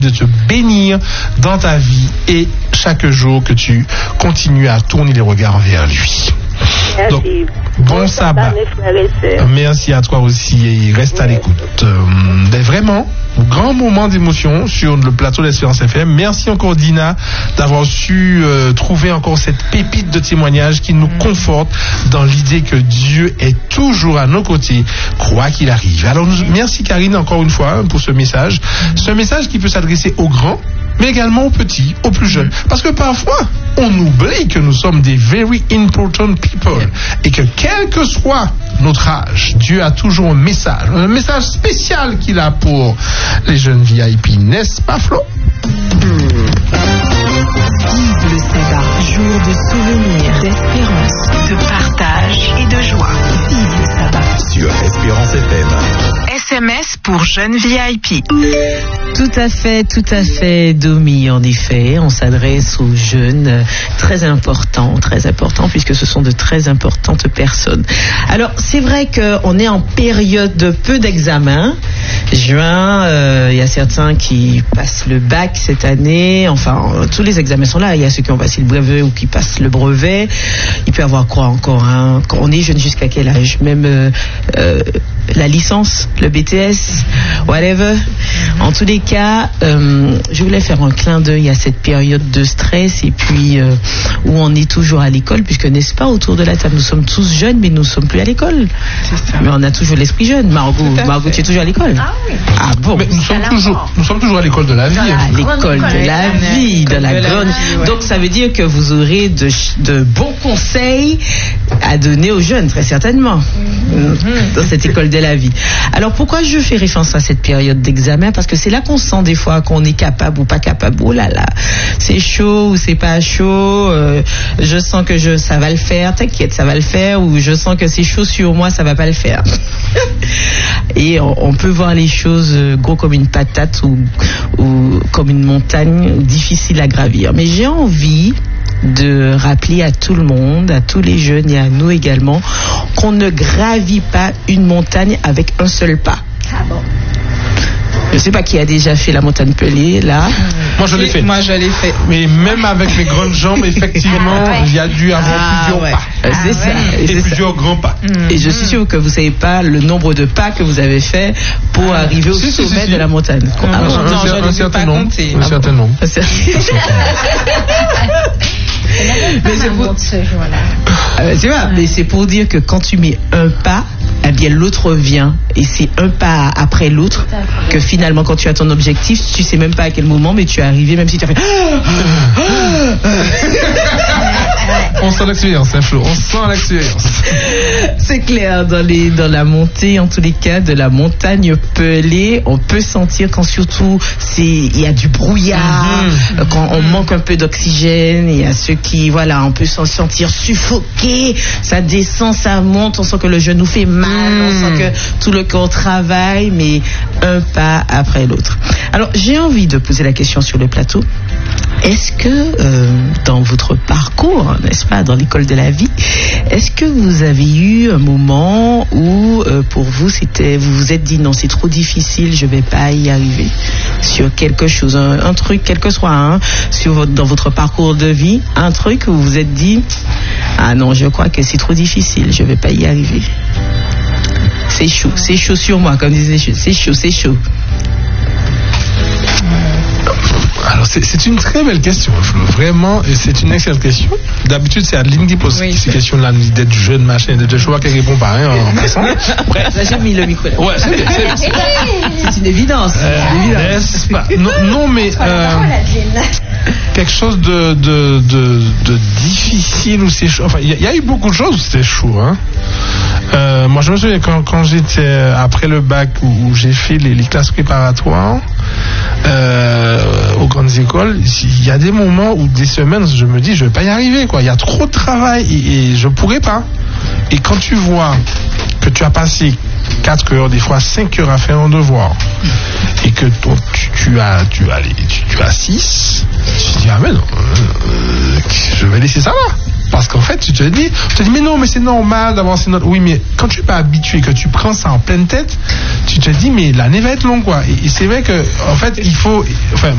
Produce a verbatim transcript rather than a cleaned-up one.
de te bénir dans ta vie et chaque jour que tu continues à tourner les regards vers lui. Merci. Donc, bon, bon sabbat. sabbat mes frères et sœurs. Merci à toi aussi et reste à l'écoute. Euh, ben vraiment, grand moment d'émotion sur le plateau d'Espérance F M. Merci encore Dina d'avoir su euh, trouver encore cette pépite de témoignage qui nous mmh. conforte dans l'idée que Dieu est toujours à nos côtés, quoi qu'il arrive. Alors nous, merci Karine encore une fois pour ce message. Mmh. Ce message qui peut s'adresser aux grands, mais également aux petits, aux plus jeunes. Parce que parfois, on oublie que nous sommes des very important people et que quel que soit notre âge, Dieu a toujours un message, un message spécial qu'il a pour les jeunes V I P, n'est-ce pas Flo? Vive le sabbat, jour de souvenirs, d'espérance, de partage et de joie. Vive le sabbat. Sur Espérance F M. S M S pour jeunes V I P. Tout à fait, tout à fait, Domi. En effet, on s'adresse aux jeunes, très importants, très importants, puisque ce sont de très importantes personnes. Alors, c'est vrai qu'on est en période de peu d'examens. Juin, euh, il y a certains qui passent le bac cette année. Enfin, euh, tous les examens sont là. Il y a ceux qui ont passé le brevet ou qui passent le brevet. Il peut y avoir quoi encore hein? On est jeune jusqu'à quel âge? Même euh, euh, la licence, le B T S, whatever. En tous les cas, euh, je voulais faire un clin d'œil à cette période de stress et puis euh, où on est toujours à l'école, puisque n'est-ce pas, autour de la table, nous sommes tous jeunes, mais nous ne sommes plus à l'école. C'est ça. Mais on a toujours l'esprit jeune. Margot, Margot, tu es toujours à l'école? Ah oui. Ah bon? Mais nous sommes toujours, nous sommes toujours à l'école de la vie. À l'école de la vie, de la grande. Donc ça veut dire que vous aurez de, de bons conseils à donner aux jeunes, très certainement, mm-hmm. dans cette école de la vie. Alors pourquoi je fais référence à cette période d'examen? Parce que c'est là qu'on sent des fois qu'on est capable ou pas capable. Oh là là, c'est chaud ou c'est pas chaud. Euh, je sens que je, ça va le faire. T'inquiète, ça va le faire. Ou je sens que c'est chaud sur moi, ça va pas le faire. Et on, on peut voir les choses gros comme une patate ou, ou comme une montagne difficile à gravir. Mais j'ai envie de rappeler à tout le monde, à tous les jeunes et à nous également, qu'on ne gravit pas une montagne avec un seul pas. Ah bon? Je ne sais pas qui a déjà fait la montagne Pelée, là. Moi, je l'ai fait. Moi, je l'ai fait. Mais même avec mes grandes jambes, effectivement, ah, ouais. il y a dû avoir ah, plusieurs ouais. pas. Ah, c'est ouais. ça. Et, et c'est plusieurs ça. grands pas. Et je suis sûre que vous ne savez pas le nombre de pas que vous avez fait pour ah, arriver au si, sommet si, si, de la montagne. Ah, ah, non, non, je ne sais pas compter. Un certain nombre. Mais c'est pour ce jour-là. Ah, tu vois, mais c'est pour dire que quand tu mets un pas, eh bien l'autre vient et c'est un pas après l'autre que finalement quand tu as ton objectif, tu sais même pas à quel moment, mais tu es arrivé, même si tu as fait on sent l'expérience, hein, Flo, on sent l'expérience. C'est clair, dans, les, dans la montée, en tous les cas, de la montagne Pelée, on peut sentir quand surtout il y a du brouillard, mm-hmm. quand on manque un peu d'oxygène, il y a ceux qui, voilà, on peut s'en sentir suffoqué, ça descend, ça monte, on sent que le genou fait mal, mm. on sent que tout le corps travaille, mais un pas après l'autre. Alors, j'ai envie de poser la question sur le plateau. Est-ce que euh, dans votre parcours, n'est-ce pas, dans l'école de la vie, est-ce que vous avez eu un moment où euh, pour vous c'était, vous vous êtes dit non, c'est trop difficile, je vais pas y arriver sur quelque chose, un, un truc, quel que soit, hein, sur votre, dans votre parcours de vie, un truc où vous vous êtes dit ah non, je crois que c'est trop difficile, je vais pas y arriver. C'est chaud, c'est chaud sur moi, comme disait, c'est chaud, c'est chaud. Alors, c'est, c'est une très belle question, vraiment, et c'est une excellente question. D'habitude, c'est Adeline qui pose oui. ces questions-là, d'être jeune, machin, de je vois qu'elle répond pas rien en passant. Bref, là, j'ai mis le micro là. Ouais, c'est, c'est, c'est, c'est une évidence. Euh, c'est une évidence. N'est-ce pas? Non, non mais euh, quelque chose de, de, de, de difficile où c'est chaud. Enfin, il y, y a eu beaucoup de choses où c'était chaud, hein. Euh, moi, je me souviens quand, quand j'étais après le bac où, où j'ai fait les, les classes préparatoires euh, aux grandes écoles, il y a des moments où des semaines, je me dis, je vais pas y arriver, quoi. Il y a trop de travail et, et je pourrais pas. Et quand tu vois que tu as passé quatre heures, des fois cinq heures à faire un devoir, et que toi, tu, tu as, tu as, tu, tu as six, tu te dis ah mais non, euh, je vais laisser ça là. Parce qu'en fait, tu te dis, tu te dis, mais non, mais c'est normal d'avoir ces notes. Oui, mais quand tu n'es pas habitué, que tu prends ça en pleine tête, tu te dis, mais l'année va être longue, quoi. Et, et c'est vrai que, en fait, il faut, enfin,